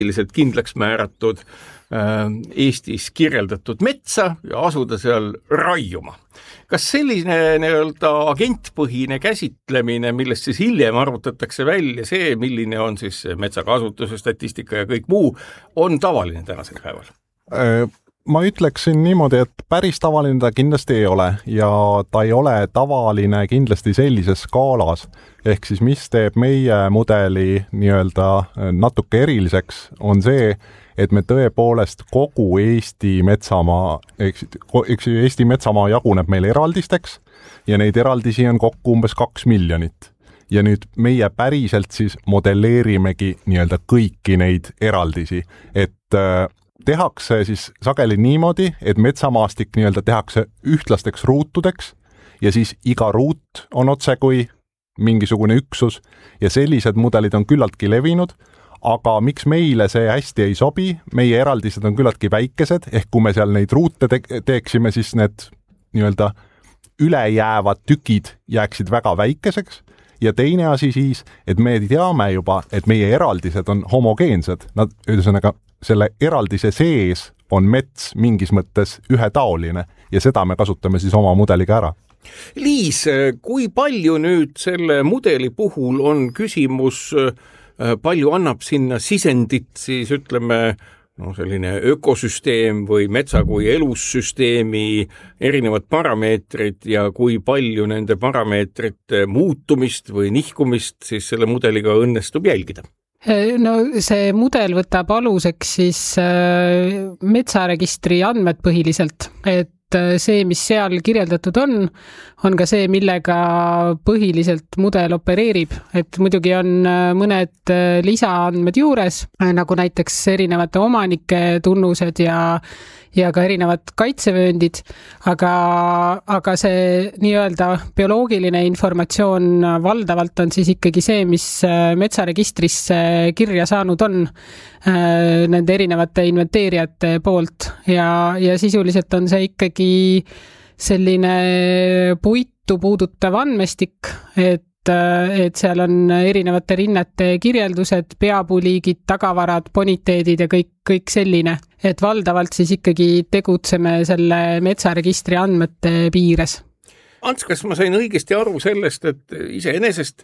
kindlaks määratud Eestis kirjeldatud metsa ja asuda seal raiuma. Kas selline agentpõhine käsitlemine, millest siis hiljem arvutatakse välja see, milline on siis metsakasutuse statistika ja kõik muu, on tavaline tänasel päeval? Ma ütleksin niimoodi, et päris tavaline ta kindlasti ei ole ja ta ei ole tavaline kindlasti sellises skaalas. Ehk siis mis teeb meie mudeli natuke eriliseks, on see, et me tõepoolest kogu Eesti metsamaa, Eesti metsamaa jaguneb meil eraldisteks ja neid eraldisi on kokku umbes 2 miljonit. Ja nüüd meie päriselt siis modelleerimegi kõiki neid eraldisi, et tehakse siis sageli niimoodi, et metsamaastik tehakse ühtlasteks ruutudeks ja siis iga ruut on otse kui mingisugune üksus ja sellised mudelid on küllaltki levinud, aga miks meile see hästi ei sobi, meie eraldised on küllaltki väikesed, ehk kui me seal neid ruute teeksime, siis need ülejäävad tükid jääksid väga väikeseks ja teine asi siis, et me teame juba, et meie eraldised on homogeensed, nad ühesõnaga selle eraldise sees on mets mingis mõttes ühetaoline ja seda me kasutame siis oma mudeliga ära. Liis, kui palju nüüd selle mudeli puhul on küsimus, palju annab sinna sisendit siis selline ökosüsteem või metsa kui elussüsteemi erinevad parameetrid ja kui palju nende parameetrite muutumist või nihkumist siis selle mudeliga õnnestub jälgida? No see mudel võtab aluseks siis metsaregistri andmed põhiliselt, et see, mis seal kirjeldatud on ka see, millega põhiliselt mudel opereerib, et muidugi on mõned lisaandmed juures, nagu näiteks erinevate omanike tunnused ja ka erinevad kaitsevööndid, aga see bioloogiline informatsioon valdavalt on siis ikkagi see, mis metsaregistrisse kirja saanud on nende erinevate inventeerijate poolt ja sisuliselt on see ikkagi selline puitu puudutav andmestik, et seal on erinevate rinnete kirjeldused, peapuuliigid, tagavarad, boniteedid ja kõik selline, et valdavalt siis ikkagi tegutseme selle metsaregistri andmete piires. Ants, kas ma sain õigesti aru sellest, et iseenesest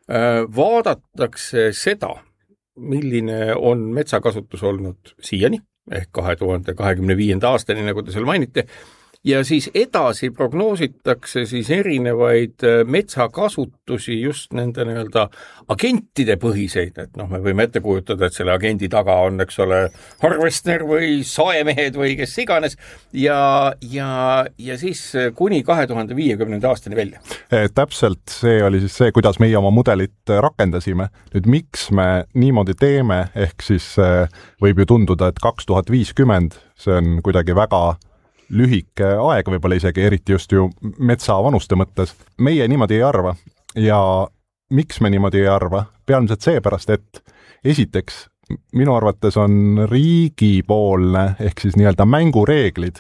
vaadatakse seda, milline on metsakasutus olnud siiani, ehk 2025. aastani, nagu te seal mainite, ja siis edasi prognoositakse siis erinevaid metsakasutusi just nende agentide põhiseid, et me võime ette kujutada, et selle agendi taga on, harvester või saemehed või kes iganes ja siis kuni 2050. aastani välja. Täpselt see oli siis see, kuidas meie oma mudelit rakendasime. Nüüd miks me niimoodi teeme, ehk siis võib ju tunduda, et 2050 see on kuidagi väga lühike aeg, võib-olla isegi eriti just ju metsa vanuste mõttes. Meie niimoodi ei arva ja miks me niimoodi ei arva? Peamiselt seepärast, et esiteks minu arvates on riigipoolne ehk siis mängureeglid,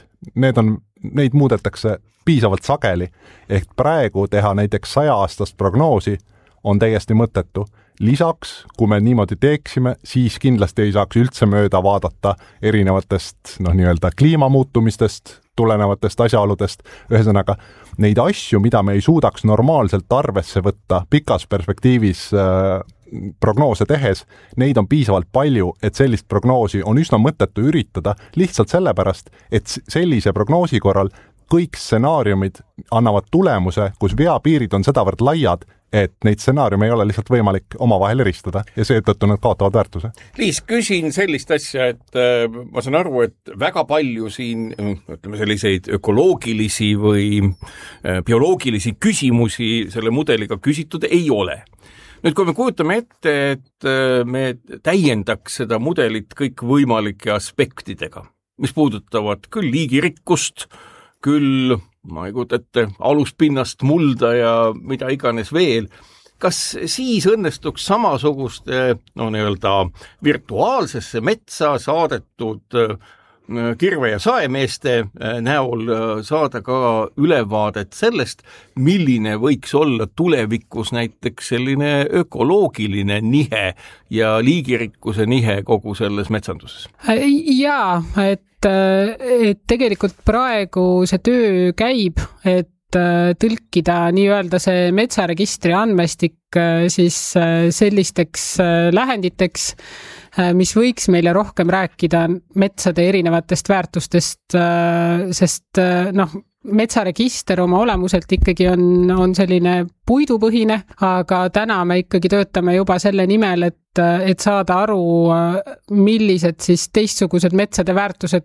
neid muudetakse piisavalt sageli, ehk praegu teha näiteks 100-aastast prognoosi on täiesti mõttetu. Lisaks, kui me niimoodi teeksime, siis kindlasti ei saaks üldse mööda vaadata erinevatest kliimamuutumistest tulenevatest asjaoludest. Ühesõnaga, neid asju, mida me ei suudaks normaalselt arvesse võtta pikas perspektiivis prognoose tehes, neid on piisavalt palju, et sellist prognoosi on üsna mõttetu üritada lihtsalt sellepärast, et sellise prognoosi korral kõik stsenaariumid annavad tulemuse, kus veapiirid on sedavõrd laiad, et neid stsenaariume ei ole lihtsalt võimalik omavahel eristada ja seetõttu nad kaotavad väärtuse. Liis, küsin sellist asja, et ma saan aru, et väga palju siin selliseid ökoloogilisi või bioloogilisi küsimusi selle mudeliga küsitud ei ole. Nüüd, kui me kujutame ette, et me täiendaks seda mudelit kõik võimalike aspektidega, mis puudutavad küll liigirikkust, küll ma ei kujuta ette aluspinnast, mulda ja mida iganes veel, kas siis õnnestuks samasugust virtuaalsesse metsa saadetud kirve- ja saemeeste näol saada ka ülevaadet sellest, milline võiks olla tulevikus näiteks selline ökoloogiline nihe ja liigirikkuse nihe kogu selles metsanduses? Jaa, et tegelikult praegu see töö käib, et tõlkida nii-öelda see metsaregistri andmestik siis sellisteks lähenditeks, mis võiks meile rohkem rääkida metsade erinevatest väärtustest, sest metsaregister oma olemuselt ikkagi on selline puidupõhine, aga täna me ikkagi töötame juba selle nimel, et saada aru, millised siis teistsugused metsade väärtused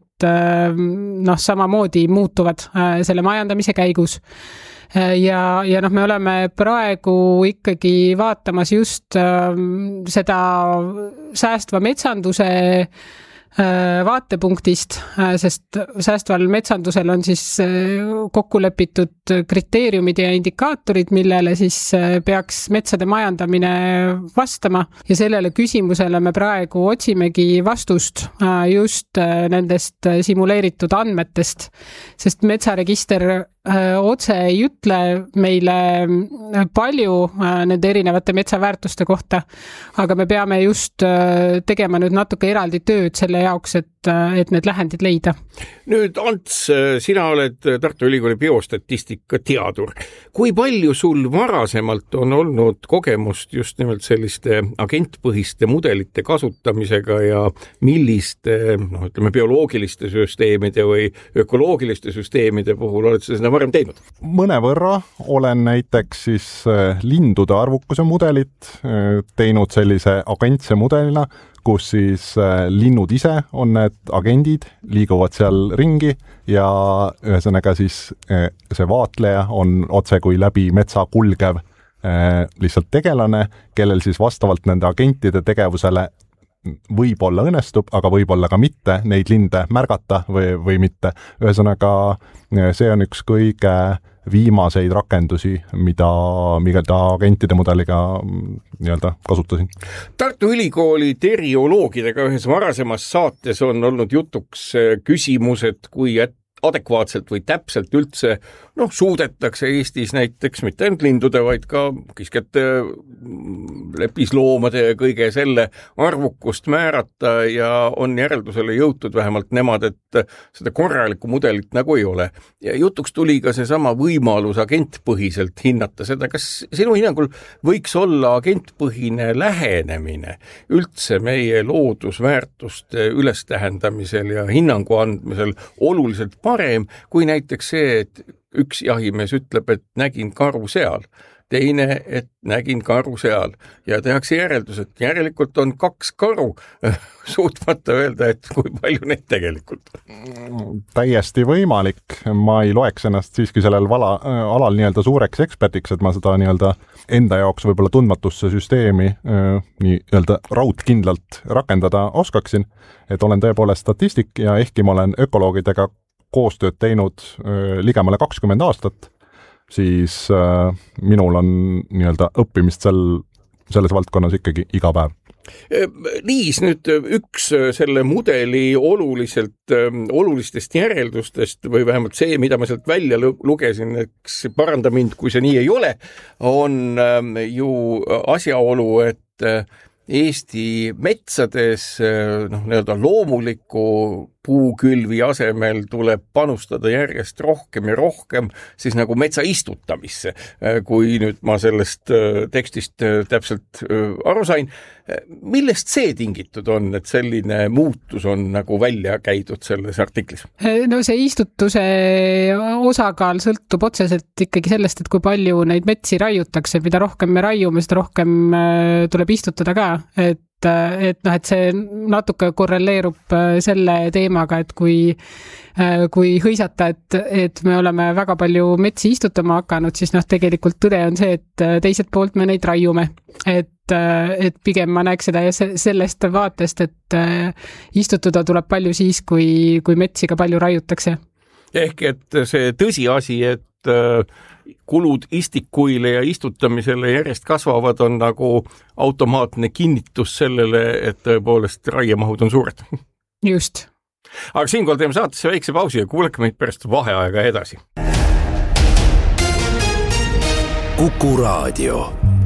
samamoodi muutuvad selle majandamise käigus. Ja me oleme praegu ikkagi vaatamas just seda säästva metsanduse vaatepunktist, sest säästval metsandusel on siis kokku lepitud kriteeriumid ja indikaatorid, millele siis peaks metsade majandamine vastama ja sellele küsimusele me praegu otsimegi vastust just nendest simuleeritud andmetest, sest metsaregister otse ei ütle meile palju nende erinevate metsaväärtuste kohta, aga me peame just tegema nüüd natuke eraldi tööd selle jaoks, et need lähendid leida. Nüüd, Ants, sina oled Tartu Ülikooli biostatistika teadur. Kui palju sul varasemalt on olnud kogemust just nimelt selliste agentpõhiste mudelite kasutamisega ja milliste, bioloogiliste süsteemide või ökoloogiliste süsteemide puhul oled sa seda varem teinud? Mõnevõrra olen näiteks siis lindude arvukuse mudelit teinud sellise agentse mudelina, kus siis linnud ise on need agendid, liiguvad seal ringi ja ühesõnaga siis see vaatleja on otse kui läbi metsa kulgev lihtsalt tegelane, kellel siis vastavalt nende agentide tegevusele võib-olla õnnestub, aga võib-olla ka mitte neid linde märgata või mitte. Ühesõnaga, see on üks kõige viimaseid rakendusi, mida agentide mudeliga nii-öelda kasutasin. Tartu Ülikooli terioloogidega ühes varasemas saates on olnud jutuks küsimused, kui adekvaatselt või täpselt üldse suudetakse Eestis näiteks mitte ainult lindude, vaid ka kiskete, lepisloomade ja kõige selle arvukust määrata ja on järeldusele jõutud vähemalt nemad, et seda korralikku mudelit nagu ei ole. Ja jutuks tuli ka seesama võimalus agentpõhiselt hinnata seda, kas sinu hinnangul võiks olla agentpõhine lähenemine üldse meie loodusväärtuste ülestähendamisel ja hinnangu andmisel oluliselt parem kui näiteks see, et üks jahimees ütleb, et nägin karu seal, teine, et nägin karu seal ja tehakse järeldus, et järelikult on 2 karu, suutmata öelda, et kui palju neid tegelikult on. Täiesti võimalik, ma ei loeks ennast siiski sellel alal nii-öelda suureks ekspertiks, et ma seda nii-öelda enda jaoks võib-olla tundmatusse süsteemi nii-öelda raudkindlalt rakendada oskaksin, et olen tõepoolest statistik ja ehkki ma olen ökoloogidega koostööd teinud ligemale 20 aastat, siis minul on nii-öelda õppimist selles valdkonnas ikkagi iga päev. Liis, nüüd üks selle mudeli olulistest järeldustest või vähemalt see, mida ma sealt välja lugesin, eks paranda mind, kui see nii ei ole, on ju asjaolu, et Eesti metsades nii-öelda loomuliku puukülvi asemel tuleb panustada järjest rohkem ja rohkem siis nagu metsa istutamisse, kui nüüd ma sellest tekstist täpselt aru sain. Millest see tingitud on, et selline muutus on nagu välja käidud selles artiklis? No see istutuse osakaal sõltub otseselt ikkagi sellest, et kui palju neid metsi raiutakse, mida rohkem me raiume, seda rohkem tuleb istutada ka, et see natuke korreleerub selle teemaga, et kui hõisata, et me oleme väga palju metsi istutama hakanud, siis tegelikult tõde on see, et teiselt poolt me neid raiume. Et pigem ma näeks seda ja sellest vaatest, et istutuda tuleb palju siis, kui metsi ka palju raiutakse. Ehk et see tõsiasi, et kulud istikuile ja istutamisele järjest kasvavad, on nagu automaatne kinnitus sellele, et tõepoolest raiemahud on suured. Just. Aga siinkohal teeme saatesse väikse pausi ja kuulake meid pärast vaheaega edasi. Kuku Raadio.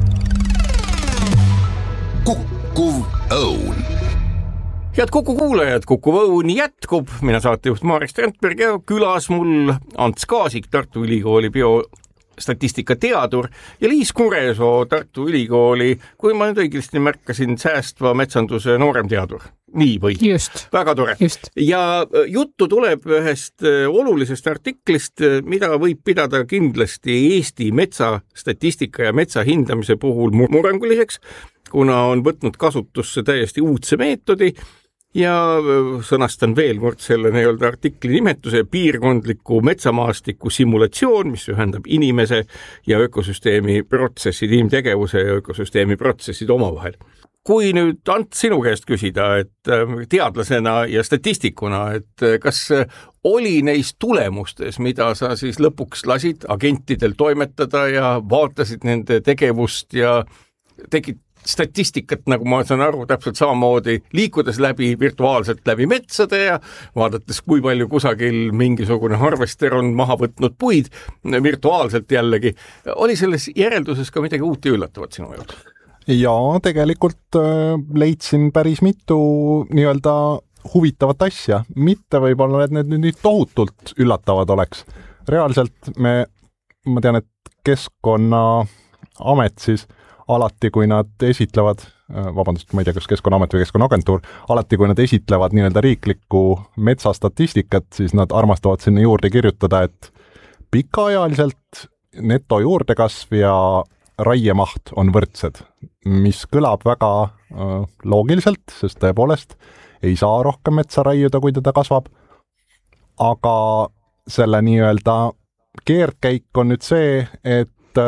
Kukkuv õun. Head Kuku kuulajad, Kuku õun jätkub. Mina saatejuht Marek Strandberg ja külas mul Ants Kaasik, Tartu Ülikooli biostatistika teadur ja Liis Kuresoo, Tartu Ülikooli, kui ma nüüd õigesti märkasin, säästva metsanduse nooremteadur. Nii või? Just. Väga tore. Just. Ja juttu tuleb ühest olulisest artiklist, mida võib pidada kindlasti Eesti metsastatistika ja metsa hindamise puhul murranguliseks, kuna on võtnud kasutusse täiesti uudse meetodi ja sõnastan veel kord selle nii-öelda artikli nimetuse piirkondliku metsamaastiku simulatsioon, mis ühendab inimese ja ökosüsteemi protsessid, inimtegevuse ja ökosüsteemi protsessid omavahel. Kui nüüd Ant sinu käest küsida, et teadlasena ja statistikuna, et kas oli neis tulemustes, mida sa siis lõpuks lasid agentidel toimetada ja vaatasid nende tegevust ja tegid statistikat, nagu ma saan aru, täpselt samamoodi liikudes virtuaalselt läbi metsade ja vaadates, kui palju kusagil mingisugune harvester on maha võtnud puid virtuaalselt jällegi. Oli selles järelduses ka midagi uut ja üllatavat sinu jaoks? Ja tegelikult leidsin päris mitu nii-öelda huvitavat asja. Mitte võib-olla, et need nüüd tohutult üllatavad oleks. Reaalselt ma tean, et Keskkonnaamet siis alati, kui nad esitlevad, vabandust, ma ei tea, kas Keskkonnaamet või Keskkonnaagentuur, alati, kui nad esitlevad nii-öelda riiklikku metsastatistikat, siis nad armastavad sinna juurde kirjutada, et pikaajaliselt neto juurdekasv ja raiemaht on võrdsed, mis kõlab väga loogiliselt, sest tõepoolest ei saa rohkem metsa raiuda, kui teda kasvab. Aga selle nii-öelda keerdkäik on nüüd see, et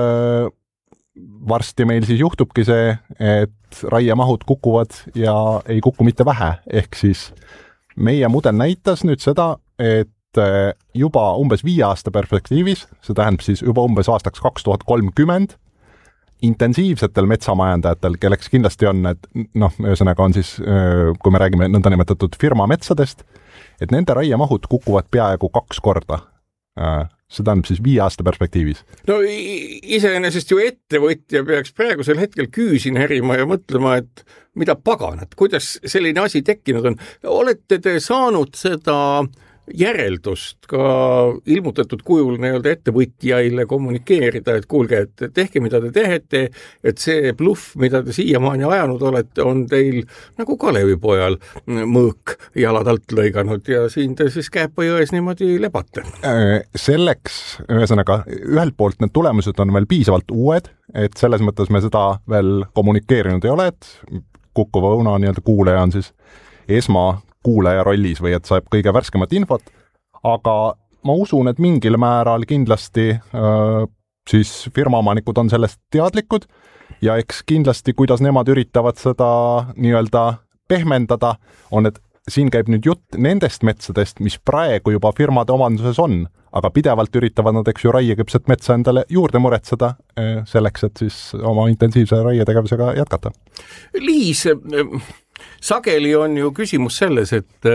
varsti meil siis juhtubki see, et raiemahud kukuvad ja ei kuku mitte vähe. Ehk siis meie mudel näitas nüüd seda, et juba umbes 5 aasta perspektiivis, see tähendab siis juba umbes aastaks 2030, intensiivsetel metsamajandajatel, kelleks kindlasti on, et ühesõnaga on siis, kui me räägime nõndanimetatud firmametsadest, et nende raiemahud kukuvad peaaegu 2 korda. Seda on siis 5 aasta perspektiivis. No iseenesest ju ettevõtja peaks praegusel hetkel küüsin herima ja mõtlema, et mida paganat, kuidas selline asi tekkinud on. Olete te saanud seda järeldust ka ilmutatud kujul nii-öelda ettevõtjaile kommunikeerida, et kuulge, et tehke, mida te tehete, et see bluff, mida te siiamaani ajanud olete, on teil nagu Kalevipojal mõõk jalad alt lõiganud ja siin te siis Kääpa jões niimoodi lebate. Selleks, ühesõnaga, ühelt poolt need tulemused on veel piisavalt uued, et selles mõttes me seda veel kommunikeerinud ei ole, et Kukuva õuna nii-öelda kuulaja on siis kuulaja rollis või et saab kõige värskemat infot, aga ma usun, et mingil määral kindlasti siis firmaomanikud on sellest teadlikud ja eks kindlasti, kuidas nemad üritavad seda nii-öelda pehmendada, on, et siin käib nüüd jutt nendest metsadest, mis praegu juba firmade omanduses on, aga pidevalt üritavad nad, eks ju, raieküpset metsa endale juurde muretseda selleks, et siis oma intensiivse raietegevusega jätkata. Liis, sageli on ju küsimus selles, et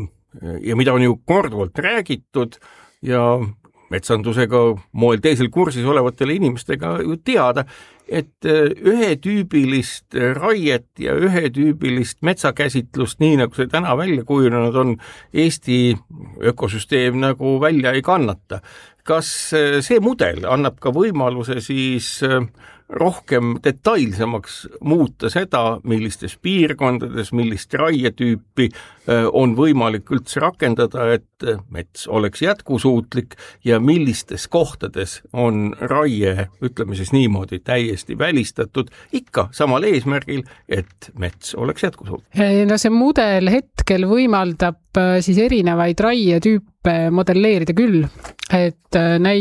ja mida on ju korduvalt räägitud ja metsandusega moel teisel kursis olevatele inimestega ju teada, et ühetüübilist raiet ja ühetüübilist metsakäsitlust, nii nagu see täna välja kujunenud on, Eesti ökosüsteem nagu välja ei kannata. Kas see mudel annab ka võimaluse siis rohkem detailsemaks muuta seda, millistes piirkondades, millist raietüüpi on võimalik üldse rakendada, et mets oleks jätkusuutlik ja millistes kohtades on raie, ütleme siis niimoodi, täiesti välistatud, ikka samal eesmärgil, et mets oleks jätkusuutlik. No see mudel hetkel võimaldab siis erinevaid raietüüpe modelleerida küll, et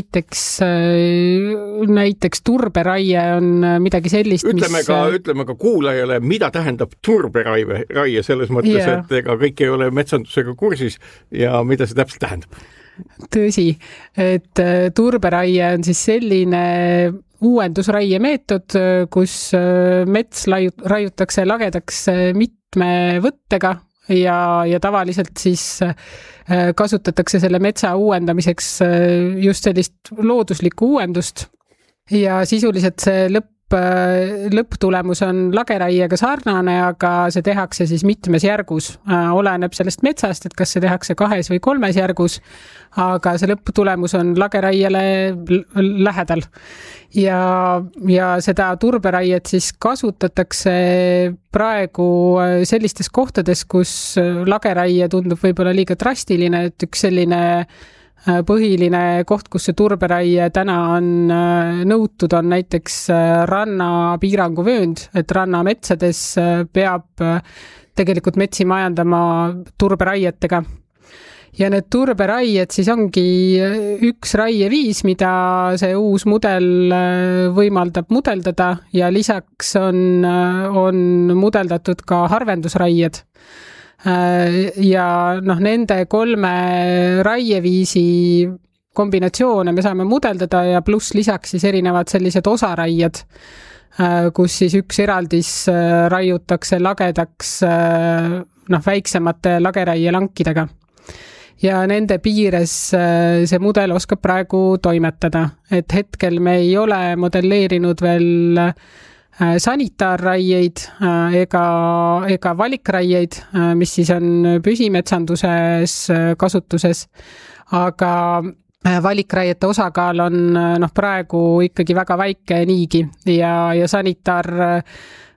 näiteks turberaie on midagi sellist, ütleme ka kuulajale, mida tähendab turberaie selles mõttes, et ega kõik ei ole metsandusega kursis ja mida see täpselt tähendab? Tõsi, et turberaie on siis selline uuendusraie meetod, kus mets raiutakse lagedaks mitme võttega, ja tavaliselt siis kasutatakse selle metsa uuendamiseks just sellist looduslikku uuendust ja sisuliselt see lõpptulemus on lageraiega sarnane, aga see tehakse siis mitmes järgus. Oleneb sellest metsast, et kas see tehakse 2 või 3 järgus, aga see lõpptulemus on lageraiele lähedal. Ja seda turberaiet siis kasutatakse praegu sellistes kohtades, kus lageraie tundub võib-olla liiga drastiline, et üks selline põhiline koht, kus see turberaie täna on nõutud, on näiteks rannapiiranguvöönd, et rannametsades peab tegelikult metsi majandama turberaietega. Ja need turberaied siis ongi üks raieviis, mida see uus mudel võimaldab mudeldada ja lisaks on mudeldatud ka harvendusraied. Ja nende 3 raieviisi kombinatsioone me saame mudeldada ja pluss lisaks siis erinevad sellised osaraied, kus siis üks eraldis raiutakse lagedaks väiksemate lageraielankidega. Ja nende piires see mudel oskab praegu toimetada, et hetkel me ei ole modelleerinud veel sanitaarraieid ega valikraieid, mis siis on püsimetsanduses kasutuses, aga valikraiete osakaal on praegu ikkagi väga väike niigi ja sanitaarraied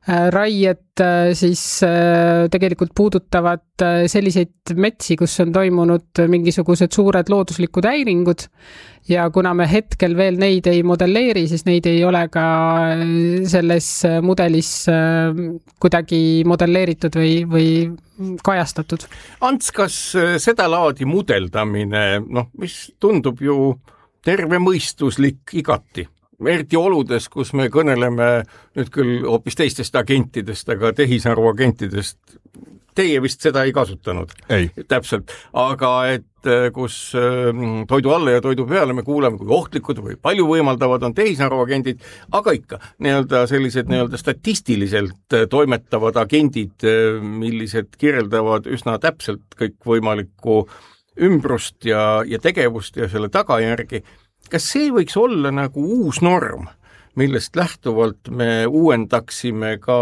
siis tegelikult puudutavad selliseid metsi, kus on toimunud mingisugused suured looduslikud häiringud ja kuna me hetkel veel neid ei modelleeri, siis neid ei ole ka selles mudelis kuidagi modelleeritud või kajastatud. Ants, kas seda laadi mudeldamine, mis tundub ju tervemõistuslik igati? Eriti oludes, kus me kõneleme nüüd küll hoopis teistest agentidest, aga tehisaruagentidest, teie vist seda ei kasutanud? Ei. Täpselt, aga et kus toidu alla ja toidu peale me kuuleme, kui ohtlikud või palju võimaldavad on tehisaruagendid, aga ikka sellised statistiliselt toimetavad agendid, millised kirjeldavad üsna täpselt kõik võimalikku ümbrust ja tegevust ja selle tagajärgi. Kas see võiks olla nagu uus norm, millest lähtuvalt me uuendaksime ka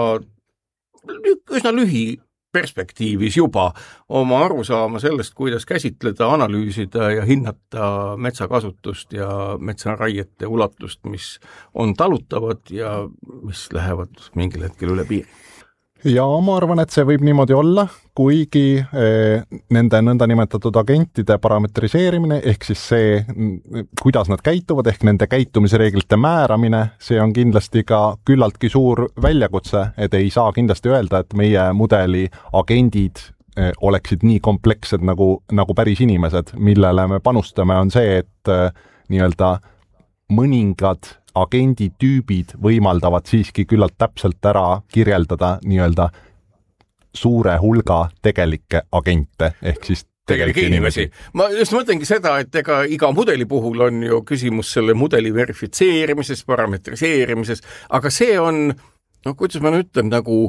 üsna lühiperspektiivis juba oma arusaama sellest, kuidas käsitleda, analüüsida ja hinnata metsakasutust ja metsaraiete ulatust, mis on talutavad ja mis lähevad mingil hetkel üle piiri? Ja ma arvan, et see võib niimoodi olla, kuigi nende nõndanimetatud agentide parametriseerimine ehk siis see, kuidas nad käituvad ehk nende käitumisreeglite määramine, see on kindlasti ka küllaltki suur väljakutse, et ei saa kindlasti öelda, et meie mudeli agendid oleksid nii komplekssed nagu päris inimesed. Millele me panustame on see, et nii-öelda mõningad agenditüübid võimaldavad siiski küllalt täpselt ära kirjeldada nii-öelda suure hulga tegelikke agente, ehk siis tegelikke inimesi. Ma just mõtlengi seda, et iga mudeli puhul on ju küsimus selle mudeli verifitseerimises, parametriseerimises, aga see on, kuidas ma ütlen, nagu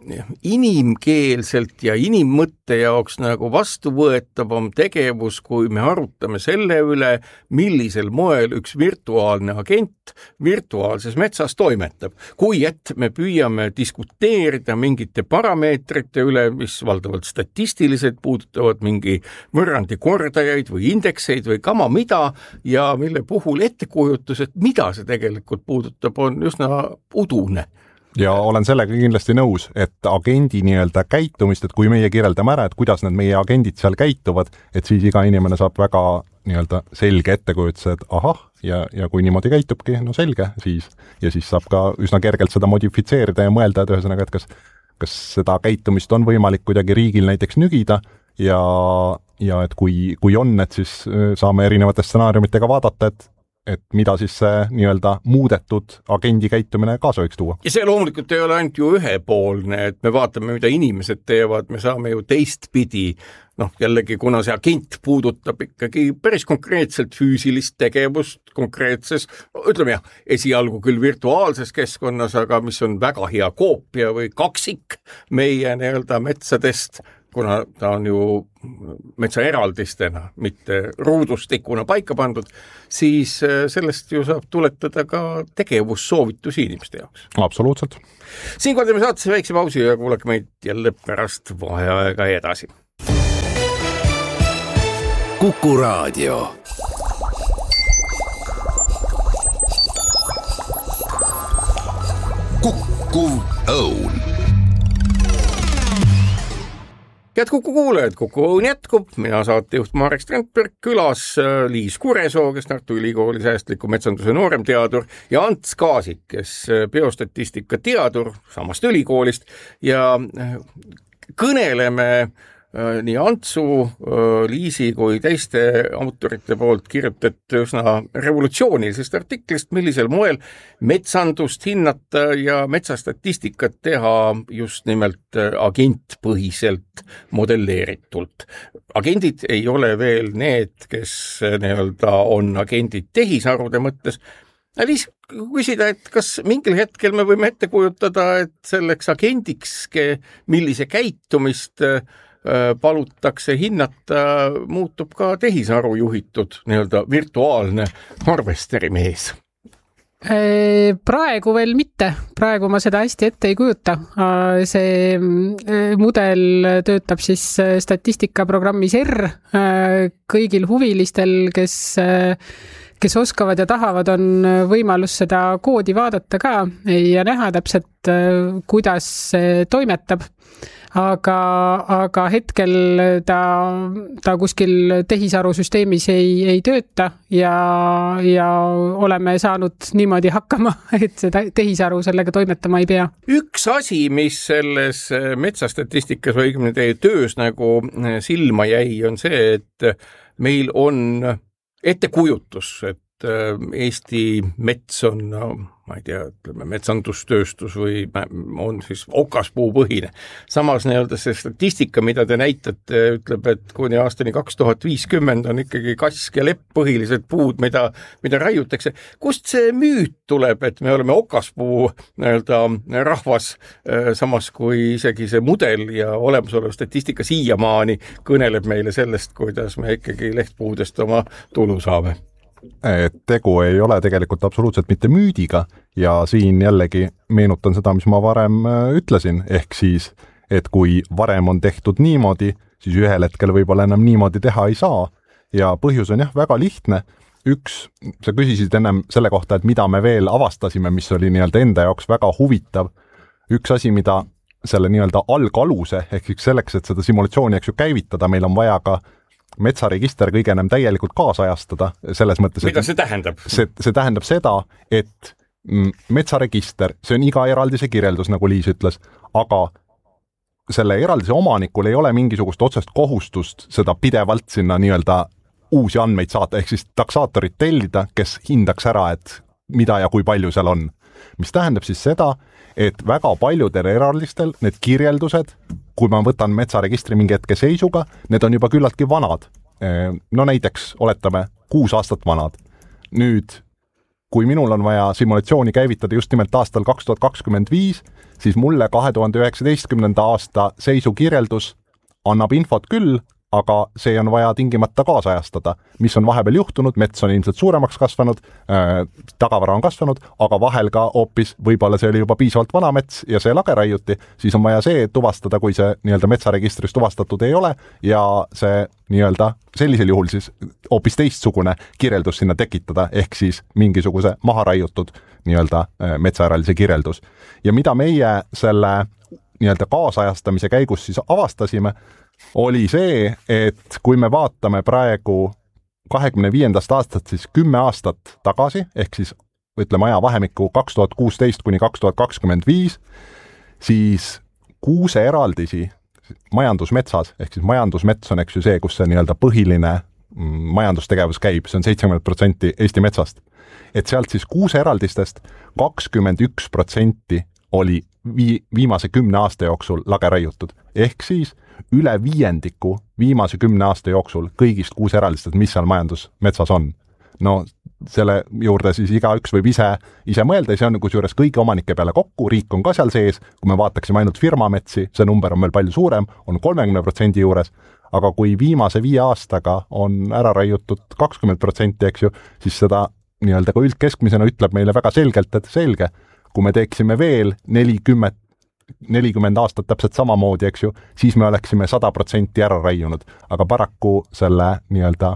inimkeelselt ja inimmõtte jaoks nagu vastuvõetavam tegevus, kui me arutame selle üle, millisel moel üks virtuaalne agent virtuaalses metsas toimetab. Kui et me püüame diskuteerida mingite parameetrite üle, mis valdavalt statistiliselt puudutavad mingi võrrandi kordajaid või indekseid või kama mida ja mille puhul ettekujutus, et mida see tegelikult puudutab, on üsna udune. Ja olen sellega kindlasti nõus, et agendi nii-öelda käitumist, et kui meie kirjeldame ära, et kuidas need meie agendid seal käituvad, et siis iga inimene saab väga nii-öelda selge ettekujutuse, et ahah, ja kui niimoodi käitubki, no selge, siis saab ka üsna kergelt seda modifitseerida ja mõelda, et ühesõnaga, et kas seda käitumist on võimalik kuidagi riigil näiteks nügida ja et kui on, et siis saame erinevate stsenaariumitega vaadata, et mida siis see nii-öelda muudetud agendi käitumine kaasa võiks tuua. Ja see loomulikult ei ole ainult ju ühepoolne, et me vaatame, mida inimesed teevad, me saame ju teistpidi, jällegi kuna see agent puudutab ikkagi päris konkreetselt füüsilist tegevust konkreetses, ütleme esialgu küll virtuaalses keskkonnas, aga mis on väga hea koopia või kaksik meie nii-öelda metsadest, kuna ta on ju metsaeraldistena, mitte ruudustikuna paika pandud, siis sellest ju saab tuletada ka tegevussoovitusi inimeste jaoks. Absoluutselt. Siinkohal teeme saatesse väikse pausi ja kuulake meid jälle pärast vaheaega edasi. Kuku Raadio. Kuku Õun. Head Kuku kuulajad, Kuku Õun jätkub, mina saatejuht Marek Strandberg, külas Liis Kuresoo, kes Tartu Ülikooli säästliku metsanduse nooremteadur ja Ants Kaasik, kes biostatistika teadur samast ülikoolist ja kõneleme nii Antsu, Liisi kui teiste autorite poolt kirjutatud üsna revolutsioonilisest artiklist, millisel moel metsandust hinnata ja metsastatistikat teha just nimelt agentpõhiselt modelleeritult. Agendid ei ole veel need, kes on agendid tehisarude mõttes. Liis, küsida, et kas mingil hetkel me võime ette kujutada, et selleks agendiks, millise käitumist palutakse hinnata, muutub ka tehisaru juhitud virtuaalne harvesteri mees? Praegu veel mitte. Praegu ma seda hästi ette ei kujuta. See mudel töötab siis statistikaprogrammis R. Kõigil huvilistel, kes oskavad ja tahavad, on võimalus seda koodi vaadata ka ja näha täpselt, kuidas see toimetab. Aga hetkel ta kuskil tehisaru süsteemis ei tööta ja oleme saanud niimoodi hakkama, et seda tehisaru sellega toimetama ei pea. Üks asi, mis selles metsastatistikas või õigemini teie töös nagu silma jäi, on see, et meil on ettekujutus, et Eesti mets on, ma ei tea, ütleme, metsandustööstus või on siis okaspuupõhine. Samas see statistika, mida te näitate, ütleb, et kuni aastani 2050 on ikkagi kask ja lepp põhilised puud, mida raiutakse. Kust see müüt tuleb, et me oleme okaspuu rahvas, samas kui isegi see mudel ja olemasolev statistika siiamaani kõneleb meile sellest, kuidas me ikkagi lehtpuudest oma tulu saame? Tegu ei ole tegelikult absoluutselt mitte müüdiga ja siin jällegi meenutan seda, mis ma varem ütlesin, ehk siis, et kui varem on tehtud niimoodi, siis ühel hetkel võib-olla enam niimoodi teha ei saa ja põhjus on väga lihtne. Sa küsisid ennem selle kohta, et mida me veel avastasime, mis oli enda jaoks väga huvitav. Üks asi, mida selle algaluse, ehk selleks, et seda simulatsiooni käivitada, meil on vaja ka metsaregister kõige enam täielikult kaasajastada, selles mõttes, mida see tähendab? See tähendab seda, et metsaregister, see on iga eraldise kirjeldus, nagu Liis ütles, aga selle eraldise omanikul ei ole mingisugust otsest kohustust seda pidevalt sinna uusi andmeid saata, ehk siis taksaatorit tellida, kes hindaks ära, et mida ja kui palju seal on. Mis tähendab siis seda, et väga paljudel eraldistel need kirjeldused, kui ma võtan metsaregistri mingi hetke seisuga, need on juba küllaltki vanad. No näiteks oletame 6 aastat vanad. Nüüd, kui minul on vaja simulatsiooni käivitada just nimelt aastal 2025, siis mulle 2019. aasta seisukirjeldus annab infot küll, aga see on vaja tingimata kaasajastada. Mis on vahepeal juhtunud, mets on ilmselt suuremaks kasvanud, tagavara on kasvanud, aga vahel ka hoopis võib-olla see oli juba piisavalt vana mets ja see lage raiuti, siis on vaja see tuvastada, kui see metsaregistris tuvastatud ei ole ja see sellisel juhul siis hoopis teistsugune kirjeldus sinna tekitada, ehk siis mingisuguse maha raiutud metsaeraldise kirjeldus. Ja mida meie selle kaasajastamise käigus siis avastasime, oli see, et kui me vaatame praegu 25. aastat, siis 10 aastat tagasi, ehk siis ütleme ajavahemikku 2016 kuni 2025, siis kuuse eraldisi majandusmetsas, ehk siis majandusmets on see, kus see põhiline majandustegevus käib, see on 70% Eesti metsast. Et sealt siis kuuse eraldistest 21% oli viimase 10 aasta jooksul lage raiutud, ehk siis üle 5% viimase 10 aasta jooksul kõigist kuuseraldistest, mis seal majandusmetsas on. No selle juurde siis igaüks võib ise mõelda ja see on kusjuures kõigi omanike peale kokku, riik on ka seal sees, kui me vaataksime ainult firmametsi, see number on meil palju suurem, on 30% juures, aga kui viimase 5 aastaga on ära raiutud 20%, eks ju, siis seda nii-öelda ka üldkeskmisena ütleb meile väga selgelt, et selge, kui me teeksime veel 40 aastat täpselt samamoodi, eks ju, siis me oleksime 100% ära raiunud, aga paraku selle nii-öelda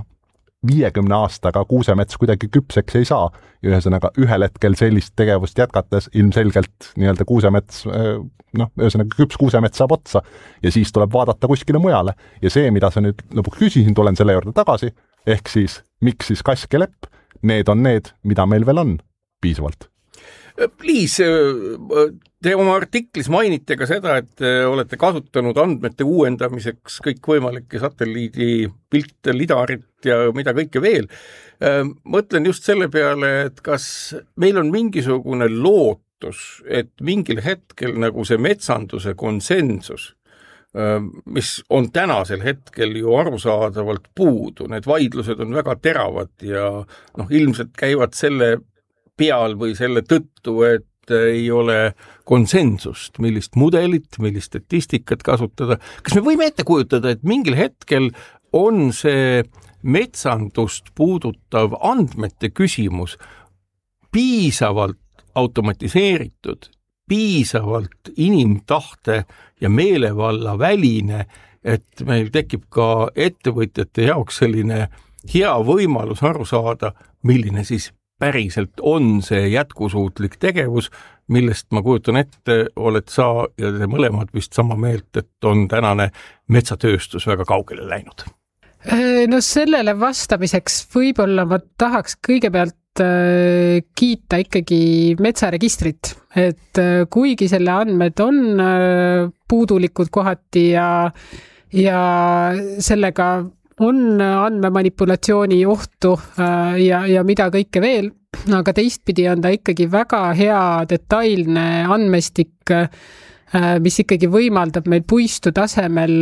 50 aastaga kuusemets kuidagi küpseks ei saa. Ühesõnaga, ühel hetkel sellist tegevust jätkates ilmselgelt nii-öelda kuusemets, ühesõnaga küps kuusemets saab otsa ja siis tuleb vaadata kuskile mujale. Ja see, mida sa nüüd lõpuks küsisin, tulen selle juurde tagasi, ehk siis miks siis kask ja lepp, need on need, mida meil veel on piisavalt. Liis, te oma artiklis mainite ka seda, et olete kasutanud andmete uuendamiseks kõikvõimalikke satelliidi pilte, lidarit ja mida kõike veel. Mõtlen just selle peale, et kas meil on mingisugune lootus, et mingil hetkel nagu see metsanduse konsensus, mis on tänasel hetkel ju arusaadavalt puudu, need vaidlused on väga teravad ja ilmselt käivad selle peal või selle tõttu, et ei ole konsensust, millist mudelit, millist statistikat kasutada. Kas me võime ette kujutada, et mingil hetkel on see metsandust puudutav andmete küsimus piisavalt automatiseeritud, piisavalt inimtahte ja meelevalla väline, et meil tekib ka ettevõtjate jaoks selline hea võimalus aru saada, milline siis päriselt on see jätkusuutlik tegevus, millest ma kujutan ette, oled sa ja te mõlemad vist sama meelt, et on tänane metsatööstus väga kaugele läinud. No sellele vastamiseks võib-olla ma tahaks kõigepealt kiita ikkagi metsaregistrit, et kuigi selle andmed on puudulikud kohati ja sellega on andmemanipulatsiooni ohtu ja mida kõike veel, aga teistpidi on ta ikkagi väga hea detailne andmestik, mis ikkagi võimaldab meil puistu tasemel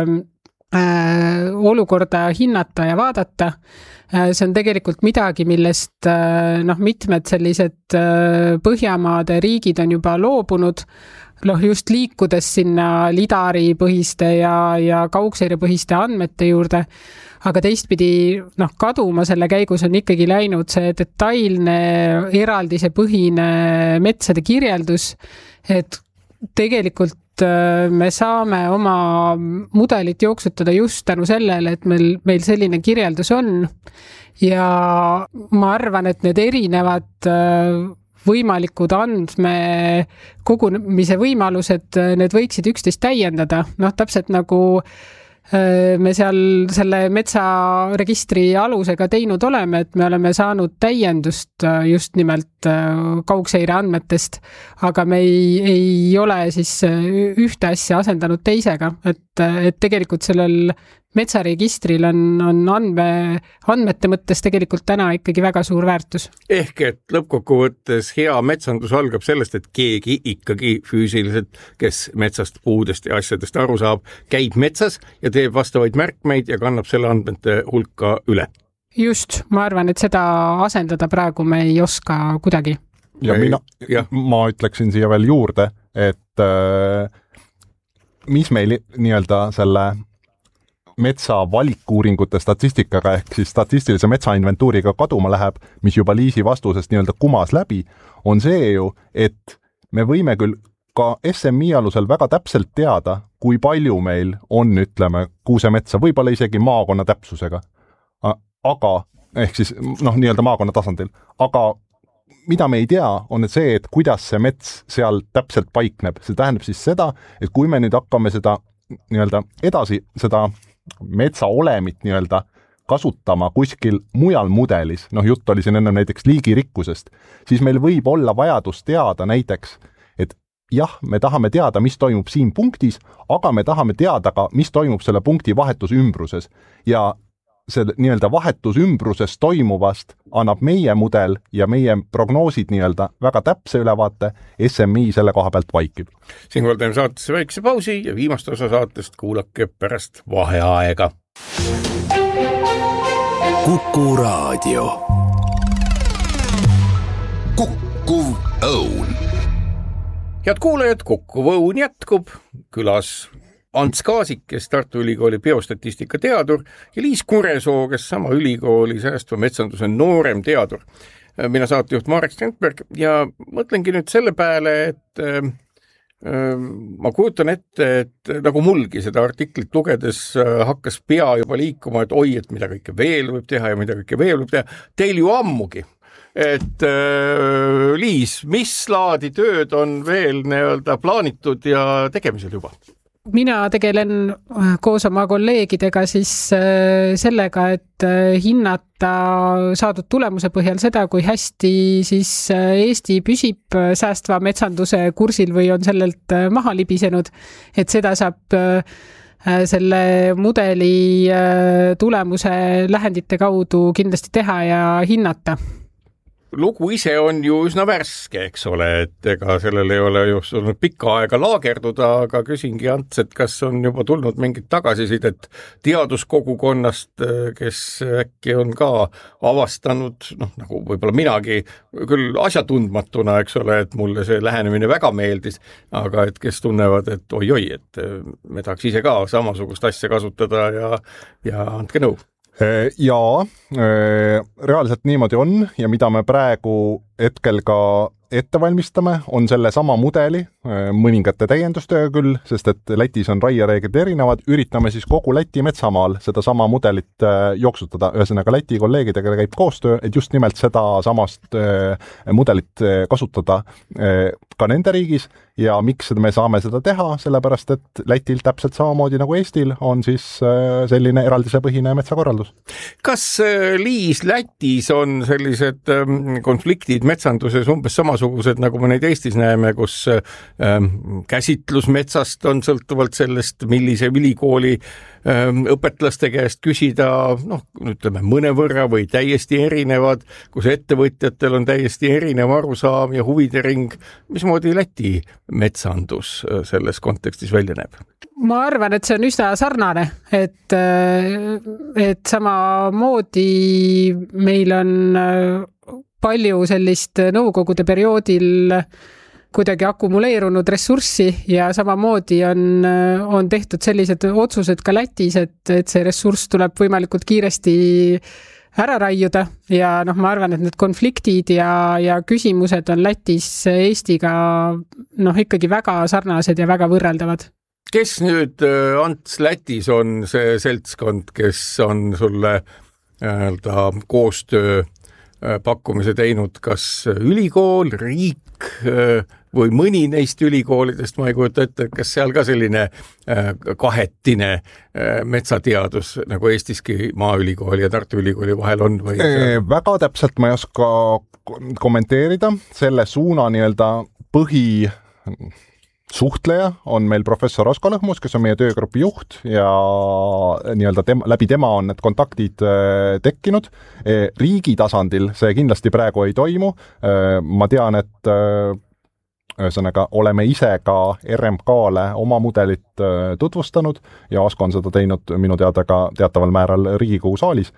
olukorda hinnata ja vaadata. See on tegelikult midagi, millest mitmed sellised Põhjamaade riigid on juba loobunud, just liikudes sinna lidari põhiste ja kaugseire põhiste andmete juurde, aga teistpidi kaduma selle käigus on ikkagi läinud see detailne eraldise põhine metsade kirjeldus, et tegelikult me saame oma mudelit jooksutada just tänu sellele, et meil selline kirjeldus on ja ma arvan, et need erinevad võimalikud andmekogunemise võimalused, need võiksid üksteist täiendada, täpselt nagu me seal selle metsaregistri alusega teinud oleme, et me oleme saanud täiendust just nimelt kaugseire andmetest, aga me ei ole siis ühte asja asendanud teisega, et tegelikult sellel metsaregistril on andmete mõttes tegelikult täna ikkagi väga suur väärtus. Ehk et lõppkokkuvõttes hea metsandus algab sellest, et keegi ikkagi füüsiliselt, kes metsast, puudest ja asjadest aru saab, käib metsas ja teeb vastavaid märkmeid ja kannab selle andmete hulka üle. Just, ma arvan, et seda asendada praegu me ei oska kuidagi. Ja ma ütleksin siia veel juurde, et mis meil nii-öelda selle metsa valikuuringute statistikaga ehk siis statistilise metsainventuuriga kaduma läheb, mis juba Liisi vastusest nii-öelda kumas läbi, on see ju, et me võime küll ka SMI alusel väga täpselt teada, kui palju meil on, ütleme, kuusemetsa, võib-olla isegi maakonna täpsusega, aga, ehk siis nii-öelda maakonna tasandil, aga mida me ei tea, on see, et kuidas see mets seal täpselt paikneb. See tähendab siis seda, et kui me nüüd hakkame seda nii-öelda edasi, seda metsa olemit nii-öelda kasutama kuskil mujal mudelis, jutt oli siin enne näiteks liigirikkusest, siis meil võib olla vajadus teada näiteks, et jah, me tahame teada, mis toimub siin punktis, aga me tahame teada ka, mis toimub selle punkti vahetusymbruses ja see nii-öelda vahetusymbruses toimuvast annab meie mudel ja meie prognoosid nii-öelda väga täpse ülevaate, SMI selle koha pealt vaikib. Siinkohal teeme saatesse väikse pausi ja viimast osa saatest kuulake pärast vaheaega. Kuku Raadio. Kukkuv Õun. Head kuulajad, Kukkuv Õun jätkub. Külas Ants Kaasik, kes Tartu Ülikooli biostatistika teadur ja Liis Kuresoo, kes sama ülikooli säästva metsanduse noorem teadur. Mina saatejuht Marek Strandberg ja mõtlengi nüüd selle peale, et ma kujutan ette, et nagu mulgi seda artiklit lugedes hakkas pea juba liikuma, et oi, et mida kõike veel võib teha ja mida kõike veel võib teha. Teil ju ammugi. Et Liis, mis laadi tööd on veel plaanitud ja tegemisel juba? Mina tegelen koos oma kolleegidega siis sellega, et hinnata saadud tulemuse põhjal seda, kui hästi siis Eesti püsib säästva metsanduse kursil või on sellelt maha libisenud, et seda saab selle mudeli tulemuse lähendite kaudu kindlasti teha ja hinnata. Lugu ise on ju üsna värske, eks ole, et ega sellel ei ole just olnud pikka aega laagerduda, aga küsingi Ants, et kas on juba tulnud mingit tagasisidet teaduskogukonnast, kes äkki on ka avastanud, nagu võib-olla minagi, küll asjatundmatuna, eks ole, et mulle see lähenemine väga meeldis, aga et kes tunnevad, et oi-oi, et me tahaks ise ka samasugust asja kasutada ja andke nõu. Jaa, reaalselt niimoodi on ja mida me praegu hetkel ka ette valmistame, on selle sama mudeli, mõningate täiendustega küll, sest et Lätis on raiereeglid erinevad, üritame siis kogu Läti metsamaal seda sama mudelit jooksutada, ühesõnaga Läti kolleegidega käib koostöö, et just nimelt seda samast mudelit kasutada ka nende riigis ja miks me saame seda teha, sellepärast et Lätil täpselt samamoodi nagu Eestil on siis selline eraldisepõhine metsakorraldus. Kas Liis Lätis on sellised konfliktid metsanduses umbes samasugused, nagu me neid Eestis näeme, kus käsitlus metsast on sõltuvalt sellest, millise ülikooli õpetlaste käest küsida, ütleme mõnevõrra või täiesti erinevad, kus ettevõtjatel on täiesti erinev arusaam ja huvide ring. Mismoodi Läti metsandus selles kontekstis välja näeb? Ma arvan, et see on üsna sarnane, et samamoodi meil on palju sellist nõukogude perioodil kuidagi akumuleerunud ressurssi ja samamoodi on tehtud sellised otsused ka Lätis, et see ressurss tuleb võimalikult kiiresti ära raiuda ja ma arvan, et need konfliktid ja küsimused on Lätis Eestiga ikkagi väga sarnased ja väga võrreldavad. Kes nüüd, Ants, Lätis on see seltskond, kes on sulle koostöö pakkumise teinud, kas ülikool, riik või mõni neist ülikoolidest, ma ei kujuta ette, kas seal ka selline kahetine metsateadus nagu Eestiski Maaülikooli ja Tartu Ülikooli vahel on? Või väga täpselt ma ei oska kommenteerida, selle suuna põhisuhtleja on meil professor Asko Lõhmus, kes on meie töögrupi juht ja läbi tema on need kontaktid tekkinud. Riigi tasandil see kindlasti praegu ei toimu. Ma tean, et ühesõnaga oleme ise ka RMK-le oma mudelit tutvustanud ja Asko on seda teinud minu teada ka teataval määral Riigikogu saalis.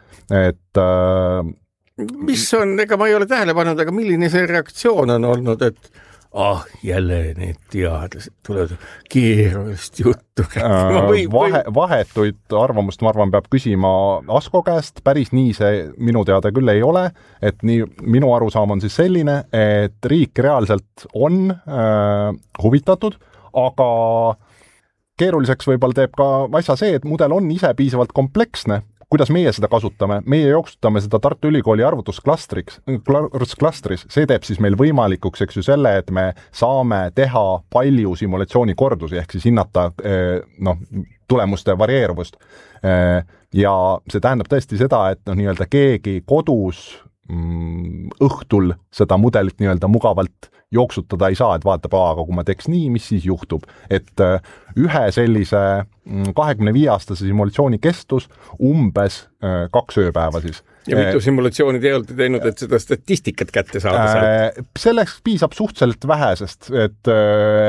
Mis on, ega ma ei ole tähele pannud, aga milline see reaktsioon on olnud, et jälle need teadlased tulevad keerulist juttu. Vahetuid arvamust, ma arvan, peab küsima Asko käest. Päris nii see minu teada küll ei ole. Et nii, minu arusaam on siis selline, et riik reaalselt on huvitatud, aga keeruliseks võib-olla teeb ka asja see, et mudel on ise piisavalt kompleksne. Kuidas meie seda kasutame? Meie jooksutame seda Tartu Ülikooli arvutusklastris. See teeb siis meil võimalikuks, eks ju, selle, et me saame teha palju simulatsioonikordusi, ehk siis hinnata tulemuste varieeruvust. Ja see tähendab tõesti seda, et keegi kodus õhtul seda mudelit mugavalt jooksutada ei saa, et vaatab, aga kui ma teeks nii, mis siis juhtub. Et ühe sellise 25-aastase simulatsiooni kestus umbes 2 ööpäeva siis. Ja mitu simulatsiooni te olete teinud, et seda statistikat kätte saada? Selleks piisab suhteliselt vähesest, et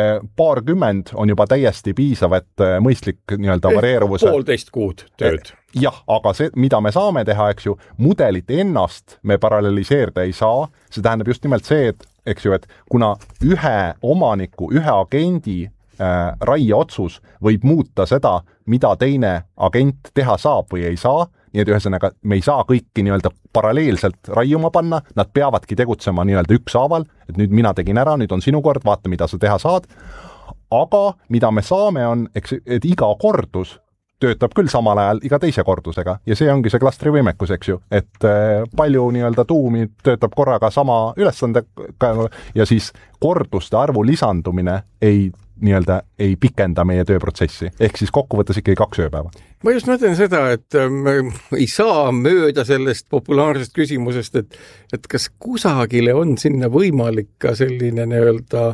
paarkümmend on juba täiesti piisav, et mõistlik varieeruvuse. 1,5 kuud tööd. jah, aga see, mida me saame teha, eks ju, mudelit ennast me paralleliseerida ei saa, see tähendab just nimelt see, et eks ju, et kuna ühe omaniku, ühe agendi raieotsus võib muuta seda, mida teine agent teha saab või ei saa, nii et ühesõnaga me ei saa kõiki nii-öelda paralleelselt raiuma panna, nad peavadki tegutsema nii-öelda ükshaaval, et nüüd mina tegin ära, nüüd on sinu kord, vaata, mida sa teha saad, aga mida me saame on, eks, et iga kordus töötab küll samal ajal iga teise kordusega ja see ongi see klastri võimekus, eks ju, et palju nii-öelda tuumi töötab korraga sama ülesandega ja siis korduste arvu lisandumine ei pikenda meie tööprotsessi. Ehk siis kokkuvõttes ikkagi 2 ööpäeva. Ma just mõtlen seda, et ei saa mööda sellest populaarsest küsimusest, et kas kusagile on sinna võimalik ka selline nii-öelda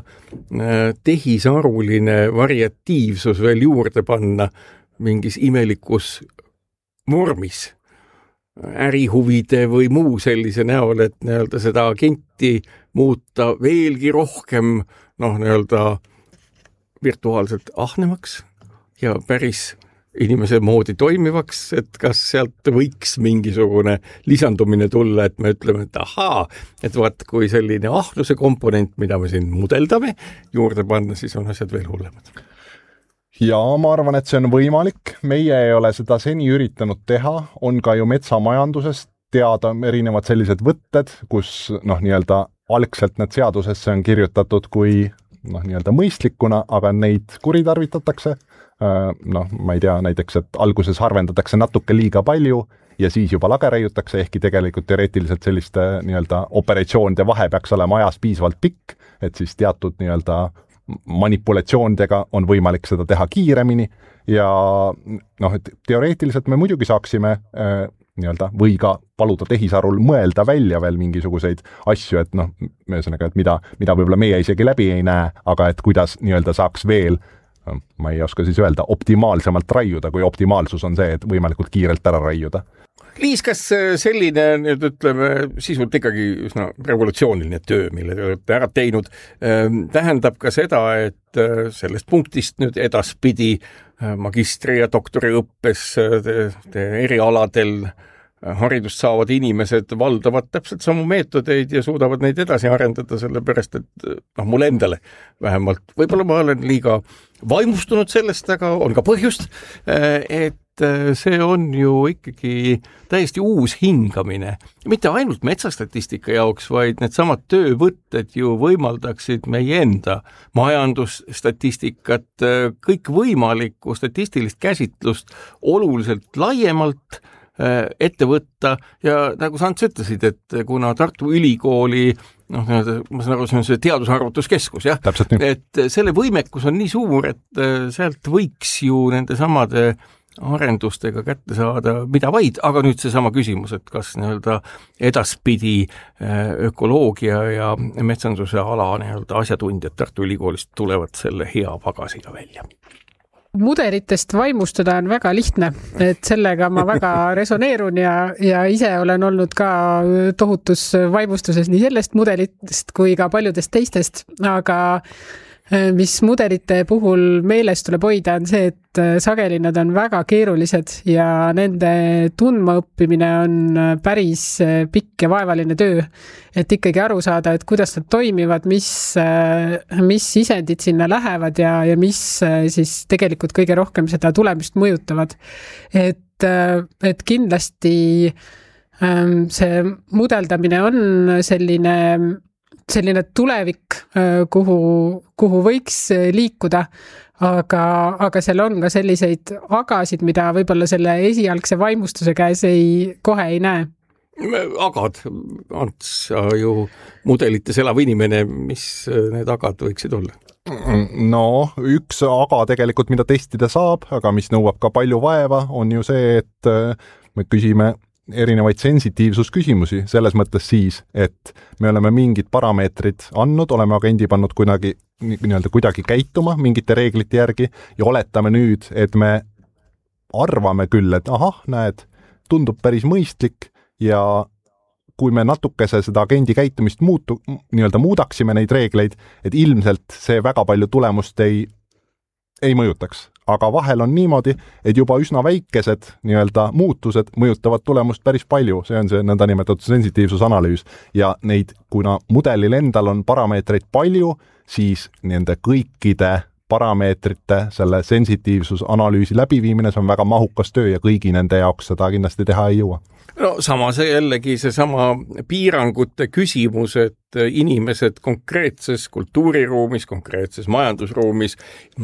tehisaruline variatiivsus veel juurde panna mingis imelikus vormis, ärihuvide või muu sellise näol, et nii-öelda seda agenti muuta veelgi rohkem nii-öelda virtuaalselt ahnemaks ja päris inimese moodi toimivaks, et kas sealt võiks mingisugune lisandumine tulla, et me ütleme, et ahaa, et vaat kui selline ahnuse komponent, mida me siin mudeldame, juurde panna, siis on asjad veel hullemad. Ja ma arvan, et see on võimalik. Meie ei ole seda seni üritanud teha, on ka ju metsamajandusest teada erinevad sellised võtted, kus nii-öelda algselt need seadusesse on kirjutatud kui nii-öelda mõistlikuna, aga neid kuritarvitatakse. Ma ei tea, näiteks, et alguses harvendatakse natuke liiga palju ja siis juba lage raiutakse, ehkki tegelikult teoreetiliselt selliste nii-öelda operatsioonide vahe peaks olema ajas piisavalt pikk, et siis teatud nii-öelda manipulatsioonidega on võimalik seda teha kiiremini ja et teoreetiliselt me muidugi saaksime nii-öelda või ka paluda tehisarul mõelda välja veel mingisuguseid asju, et ühesõnaga, et mida võib-olla meie isegi läbi ei näe, aga et kuidas nii-öelda saaks veel, ma ei oska siis öelda, optimaalsemalt raiuda, kui optimaalsus on see, et võimalikult kiirelt ära raiuda. Liis, kas selline, nüüd ütleme, sisult ikkagi üsna revolutsiooniline töö, mille te olete ära teinud, tähendab ka seda, et sellest punktist nüüd edaspidi magistri- ja doktoriõppes te erialadel haridust saavad inimesed valdavad täpselt samu meetodeid ja suudavad neid edasi arendada, sellepärast et mul endale vähemalt, võib-olla ma olen liiga vaimustunud sellest, aga on ka põhjust, et see on ju ikkagi täiesti uus hingamine. Mitte ainult metsastatistika jaoks, vaid need samad töövõtted ju võimaldaksid meie enda majandusstatistikat, kõik võimalikku statistilist käsitlust oluliselt laiemalt ette võtta ja nagu sa Ants ütlesid, et kuna Tartu Ülikooli ma saan aru, see on see teadusarvutuskeskus, jah? Et selle võimekus on nii suur, et sealt võiks ju nende samade arendustega kätte saada mida vaid, aga nüüd see sama küsimus, et kas nii-öelda edaspidi ökoloogia ja metsanduse ala nii-öelda asjatundjad Tartu Ülikoolist tulevad selle hea pagasiga välja. Mudelitest vaimustada on väga lihtne, et sellega ma väga resoneerun ja ise olen olnud ka tohutus vaimustuses nii sellest mudelitest kui ka paljudest teistest, aga mis mudelite puhul meeles tuleb hoida, on see, et sageli nad on väga keerulised ja nende tundma õppimine on päris pikk ja vaevaline töö. Et ikkagi aru saada, et kuidas nad toimivad, mis sisendid sinna lähevad ja mis siis tegelikult kõige rohkem seda tulemust mõjutavad. Et kindlasti see mudeldamine on selline tulevik, kuhu võiks liikuda, aga seal on ka selliseid agasid, mida võib-olla selle esialgse vaimustuse käes kohe ei näe. Agad, Ants, ju mudelites elav inimene, mis need agad võiksid olla? Üks aga tegelikult, mida testida saab, aga mis nõuab ka palju vaeva, on ju see, et me küsime erinevaid sensitiivsusküsimusi, selles mõttes siis, et me oleme mingid parameetrid andnud, oleme agendi pannud kuidagi käituma mingite reeglite järgi ja oletame nüüd, et me arvame küll, et näed, tundub päris mõistlik ja kui me natukese seda agendi käitumist muudaksime neid reegleid, et ilmselt see väga palju tulemust ei mõjutaks. aga vahel on niimoodi, et juba üsna väikesed nii-öelda muutused mõjutavad tulemust päris palju, see on see nõndanimetatud sensitiivsusanalüüs ja neid, kuna mudelil endal on parameetreid palju, siis nende kõikide parameetrite, selle sensitiivsusanalüüsi läbiviimine, see on väga mahukas töö ja kõigi nende jaoks seda kindlasti teha ei jõua. No samas jällegi seesama piirangute küsimus, et inimesed konkreetses kultuuriruumis, konkreetses majandusruumis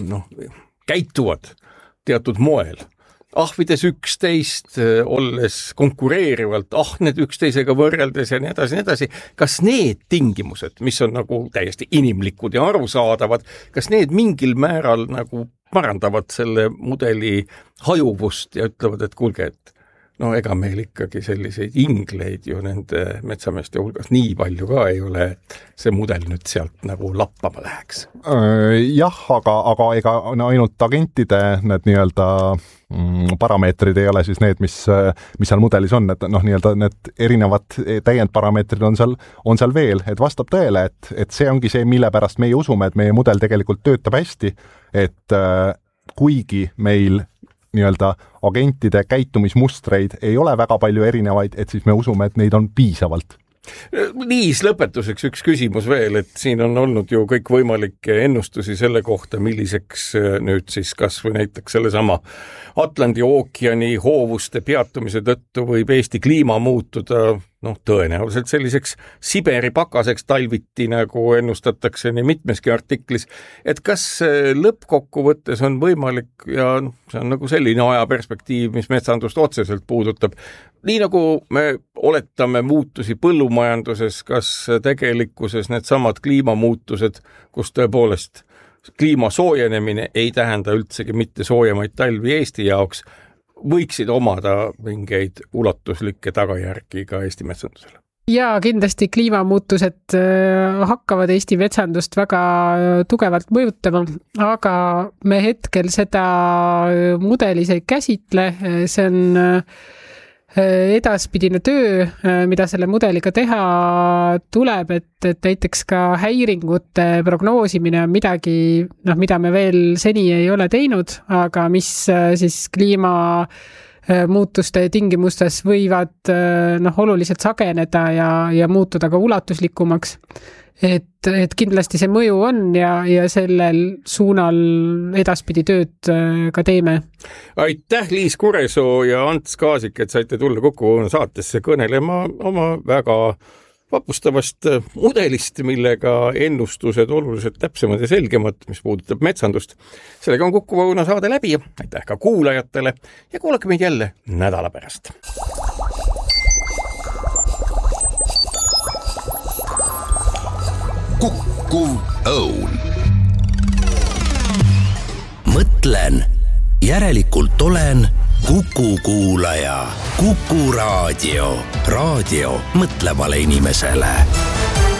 käituvad teatud moel. Ahvides 11, olles konkureerivalt ahned üksteisega võrreldes ja nii edasi, kas need tingimused, mis on nagu täiesti inimlikud ja arusaadavad, kas need mingil määral nagu parandavad selle mudeli hajuvust ja ütlevad, et kuulge, et ega meil ikkagi selliseid ingleid ju nende metsameeste hulgas nii palju ka ei ole, et see mudel nüüd sealt nagu lappama läheks. Jah, aga ega ainult agentide need nii-öelda parameetrid ei ole siis need, mis seal mudelis on, et nii-öelda need erinevad täiendparameetrid on seal veel, et vastab tõele, et see ongi see, mille pärast meie usume, et meie mudel tegelikult töötab hästi, et kuigi meil nii-öelda agentide käitumismustreid ei ole väga palju erinevaid, et siis me usume, et neid on piisavalt. Liis, lõpetuseks üks küsimus veel, et siin on olnud ju kõik võimalikke ennustusi selle kohta, milliseks nüüd siis kas või näiteks sellesama Atlandi ookeani hoovuste peatumise tõttu võib Eesti kliima muutuda tõenäoliselt selliseks Siberi pakaseks talviti, nagu ennustatakse nii mitmeski artiklis, et kas lõppkokkuvõttes on võimalik, ja see on nagu selline ajaperspektiiv, mis metsandust otseselt puudutab, nii nagu me oletame muutusi põllumajanduses, kas tegelikkuses needsamad kliimamuutused, kus tõepoolest kliima soojenemine ei tähenda üldsegi mitte soojemaid talvi Eesti jaoks, võiksid omada mingeid ulatuslikke tagajärgi ka Eesti metsandusele? Ja kindlasti kliimamuutused hakkavad Eesti metsandust väga tugevalt mõjutama, aga me hetkel seda mudelis ei käsitle, see on edaspidine töö, mida selle mudeliga teha tuleb, et näiteks ka häiringute prognoosimine on midagi, mida me veel seni ei ole teinud, aga mis siis kliimamuutuste tingimustes võivad oluliselt sageneda ja muutuda ka ulatuslikumaks. Et kindlasti see mõju on ja sellel suunal edaspidi tööd ka teeme. Aitäh, Liis Kuresoo ja Ants Kaasik, et saite tulla Kuku saatesse kõnelema oma väga vapustavast mudelist, millega ennustused oluliselt täpsemad ja selgemad, mis puudutab metsandust. Sellega on Kuku saade läbi. Aitäh ka kuulajatele ja kuulake meid jälle nädala pärast. Kuku Õun. Mõtlen, järelikult olen Kuku kuulaja. Kuku raadio. Raadio mõtlevale inimesele.